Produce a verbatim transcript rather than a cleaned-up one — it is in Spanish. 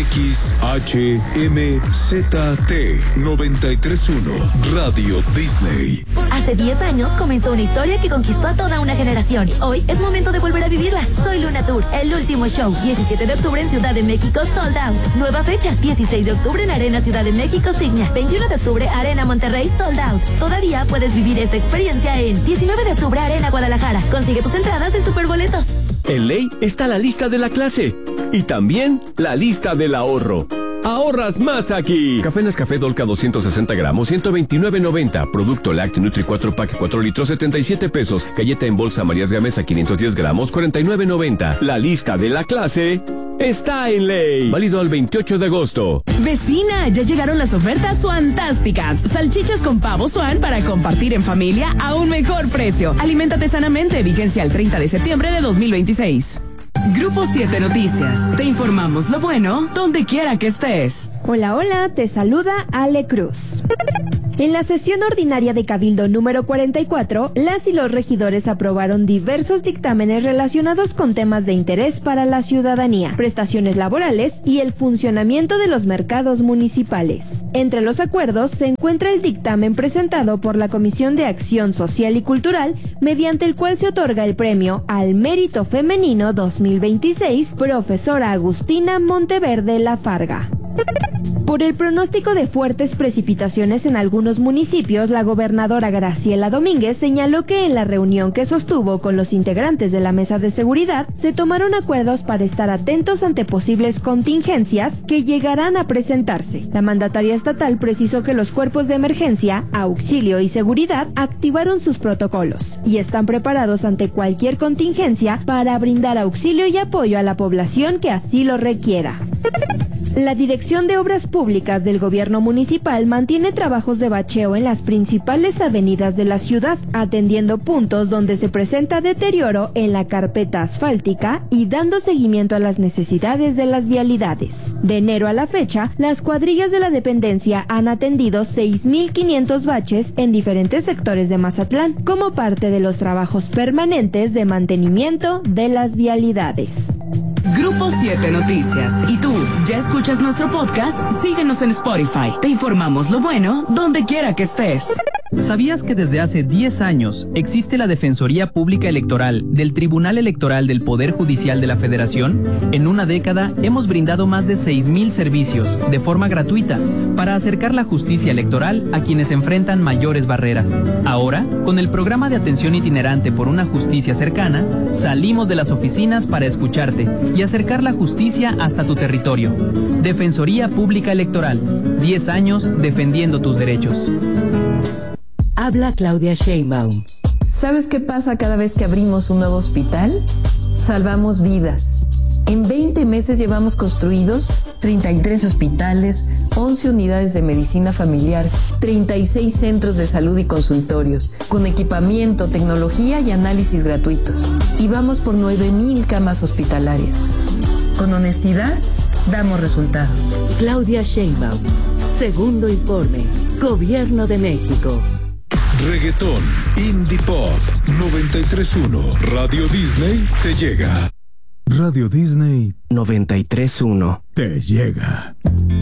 X H M Z T noventa y tres punto uno Radio Disney. Hace diez años comenzó una historia que conquistó a toda una generación. Hoy es momento de volver a vivirla. Soy Luna Tour, el último show. diecisiete de octubre en Ciudad de México, sold out. Nueva fecha, dieciséis de octubre en Arena Ciudad de México, Signia. veintiuno de octubre, Arena Monterrey, sold out. Todavía puedes vivir esta experiencia en diecinueve de octubre, Arena Guadalajara. Consigue tus entradas en Superboletos. En Ley está la lista de la clase y también la lista del ahorro. ¡Ahorras más aquí! Café Nescafé Dolca doscientos sesenta gramos, ciento veintinueve noventa. Producto Lácteo Nutri cuatro Pack cuatro litros, setenta y siete pesos. Galleta en bolsa Marías Gamesa quinientos diez gramos, cuarenta y nueve noventa. La lista de la clase está en Ley. Válido al veintiocho de agosto. Vecina, ya llegaron las ofertas fantásticas. Salchichas con pavo Swan para compartir en familia a un mejor precio. Aliméntate sanamente. Vigencia al treinta de septiembre de dos mil veintiséis. Grupo siete Noticias. Te informamos lo bueno donde quiera que estés. Hola, hola, te saluda Ale Cruz. En la sesión ordinaria de Cabildo número cuarenta y cuatro, las y los regidores aprobaron diversos dictámenes relacionados con temas de interés para la ciudadanía, prestaciones laborales y el funcionamiento de los mercados municipales. Entre los acuerdos se encuentra el dictamen presentado por la Comisión de Acción Social y Cultural, mediante el cual se otorga el premio al Mérito Femenino dos mil veintiséis, profesora Agustina Monteverde Lafarga. Por el pronóstico de fuertes precipitaciones en algunos municipios, la gobernadora Graciela Domínguez señaló que en la reunión que sostuvo con los integrantes de la mesa de seguridad, se tomaron acuerdos para estar atentos ante posibles contingencias que llegarán a presentarse. La mandataria estatal precisó que los cuerpos de emergencia, auxilio y seguridad activaron sus protocolos y están preparados ante cualquier contingencia para brindar auxilio y apoyo a la población que así lo requiera. La Dirección de Obras Públicas del Gobierno Municipal mantiene trabajos de bacheo en las principales avenidas de la ciudad, atendiendo puntos donde se presenta deterioro en la carpeta asfáltica y dando seguimiento a las necesidades de las vialidades. De enero a la fecha, las cuadrillas de la dependencia han atendido seis mil quinientos baches en diferentes sectores de Mazatlán, como parte de los trabajos permanentes de mantenimiento de las vialidades. Grupo siete Noticias. ¿Y tú, ya escuchas nuestro podcast? Síguenos en Spotify. Te informamos lo bueno donde quiera que estés. ¿Sabías que desde hace diez años existe la Defensoría Pública Electoral del Tribunal Electoral del Poder Judicial de la Federación? En una década hemos brindado más de seis mil servicios de forma gratuita para acercar la justicia electoral a quienes enfrentan mayores barreras. Ahora, con el programa de atención itinerante por una justicia cercana, salimos de las oficinas para escucharte y acercar la justicia hasta tu territorio. Defensoría Pública Electoral, diez años defendiendo tus derechos. Habla Claudia Sheinbaum. ¿Sabes qué pasa cada vez que abrimos un nuevo hospital? Salvamos vidas. En veinte meses llevamos construidos treinta y tres hospitales, once unidades de medicina familiar, treinta y seis centros de salud y consultorios, con equipamiento, tecnología y análisis gratuitos. Y vamos por nueve mil camas hospitalarias. Con honestidad, damos resultados. Claudia Sheinbaum. Segundo informe. Gobierno de México. Reggaetón, Indie Pop, noventa y tres punto uno. Radio Disney te llega. Radio Disney noventa y tres punto uno. Te llega.